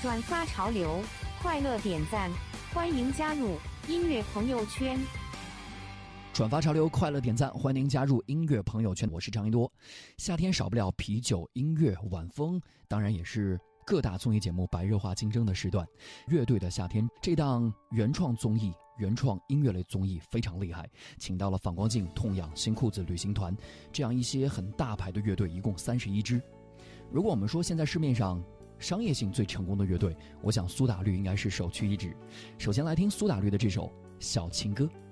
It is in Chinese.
转发潮流，快乐点赞，欢迎加入音乐朋友圈。 转发潮流，快乐点赞，欢迎您加入音乐朋友圈。我是张一多。夏天少不了啤酒、音乐、晚风，当然也是各大综艺节目白热化竞争的时段。乐队的夏天这档原创综艺、原创音乐类综艺非常厉害，请到了反光镜、痛仰、新裤子旅行团这样一些很大牌的乐队，一共31支。如果我们说现在市面上商业性最成功的乐队，我想苏打绿应该是首屈一指。首先来听苏打绿的这首《小情歌》。